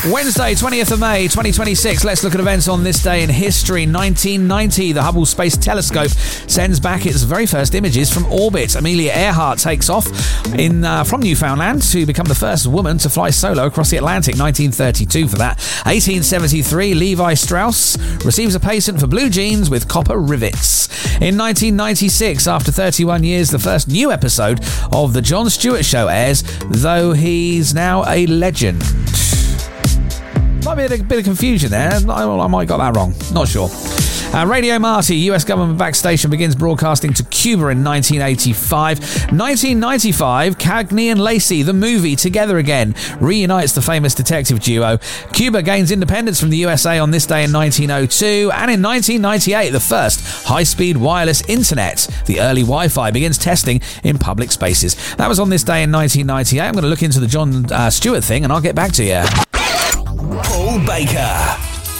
Wednesday, 20th of May, 2026. Let's look at events on this day in history. 1990, the Hubble Space Telescope sends back its very first images from orbit. Amelia Earhart takes off from Newfoundland to become the first woman to fly solo across the Atlantic. 1932 for that. 1873, Levi Strauss receives a patent for blue jeans with copper rivets. In 1996, after 31 years, the first new episode of The Jon Stewart Show airs, though he's now a legend. Might be a bit of confusion there. I might have got that wrong. Not sure. Radio Marty, US government-backed station, begins broadcasting to Cuba in 1985. 1995, Cagney and Lacey, the movie Together Again, reunites the famous detective duo. Cuba gains independence from the USA on this day in 1902. And in 1998, the first high-speed wireless internet, the early Wi-Fi, begins testing in public spaces. That was on this day in 1998. I'm going to look into the Jon Stewart thing and I'll get back to you. Paul Baker.